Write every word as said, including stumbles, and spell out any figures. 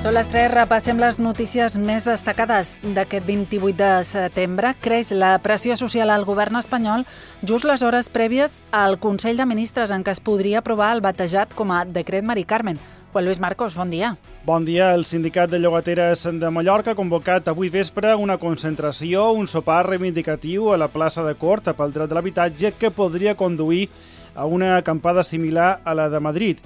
Són les tres, repassem les notícies més destacades d'aquest vint-i-vuit de setembre. Creix la pressió social al govern espanyol just les hores prèvies al Consell de Ministres en què es podria aprovar el batejat com a Decret Mari Carmen. Juan Luis Marcos, bon dia. Bon dia. El Sindicat de Llogateres de Mallorca ha convocat avui vespre una concentració, un sopar reivindicatiu a la plaça de Cort pel dret de l'habitatge que podria conduir a una acampada similar a la de Madrid.